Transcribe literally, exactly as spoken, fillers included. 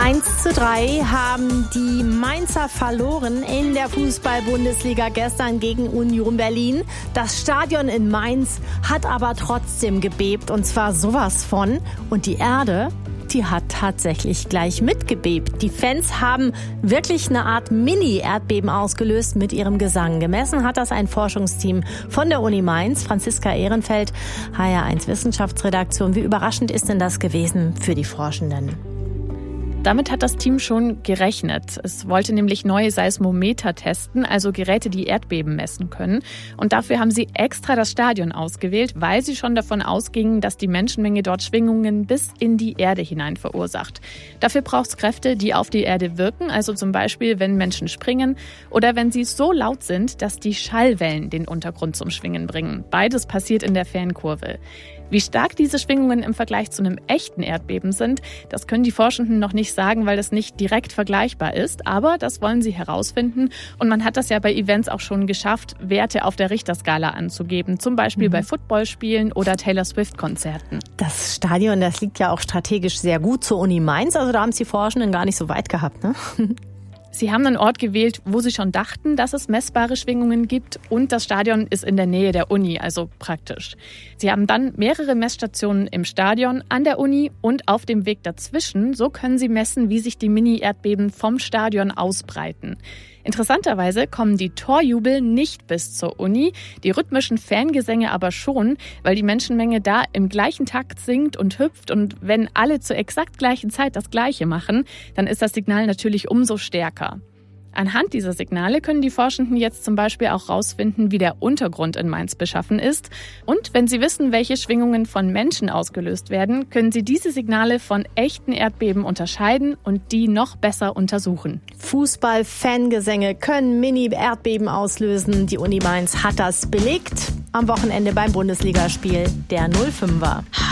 eins zu drei haben die Mainzer verloren in der Fußball-Bundesliga gestern gegen Union Berlin. Das Stadion in Mainz hat aber trotzdem gebebt, und zwar sowas von. Und die Erde, die hat tatsächlich gleich mitgebebt. Die Fans haben wirklich eine Art Mini-Erdbeben ausgelöst mit ihrem Gesang. Gemessen hat das ein Forschungsteam von der Uni Mainz. Franziska Ehrenfeld, H R eins Wissenschaftsredaktion. Wie überraschend ist denn das gewesen für die Forschenden? Damit hat das Team schon gerechnet. Es wollte nämlich neue Seismometer testen, also Geräte, die Erdbeben messen können. Und dafür haben sie extra das Stadion ausgewählt, weil sie schon davon ausgingen, dass die Menschenmenge dort Schwingungen bis in die Erde hinein verursacht. Dafür braucht es Kräfte, die auf die Erde wirken, also zum Beispiel, wenn Menschen springen oder wenn sie so laut sind, dass die Schallwellen den Untergrund zum Schwingen bringen. Beides passiert in der Fernkurve. Wie stark diese Schwingungen im Vergleich zu einem echten Erdbeben sind, das können die Forschenden noch nicht sagen, weil das nicht direkt vergleichbar ist. Aber das wollen sie herausfinden. Und man hat das ja bei Events auch schon geschafft, Werte auf der Richterskala anzugeben. Zum Beispiel mhm. bei Footballspielen oder Taylor Swift-Konzerten. Das Stadion, das liegt ja auch strategisch sehr gut zur Uni Mainz. Also da haben es die Forschenden gar nicht so weit gehabt, ne? Sie haben einen Ort gewählt, wo sie schon dachten, dass es messbare Schwingungen gibt, und das Stadion ist in der Nähe der Uni, also praktisch. Sie haben dann mehrere Messstationen im Stadion, an der Uni und auf dem Weg dazwischen. So können sie messen, wie sich die Mini-Erdbeben vom Stadion ausbreiten. Interessanterweise kommen die Torjubel nicht bis zur Uni, die rhythmischen Fangesänge aber schon, weil die Menschenmenge da im gleichen Takt singt und hüpft, und wenn alle zur exakt gleichen Zeit das Gleiche machen, dann ist das Signal natürlich umso stärker. Anhand dieser Signale können die Forschenden jetzt zum Beispiel auch rausfinden, wie der Untergrund in Mainz beschaffen ist. Und wenn sie wissen, welche Schwingungen von Menschen ausgelöst werden, können sie diese Signale von echten Erdbeben unterscheiden und die noch besser untersuchen. Fußball-Fangesänge können Mini-Erdbeben auslösen. Die Uni Mainz hat das belegt am Wochenende beim Bundesligaspiel der null fünfer.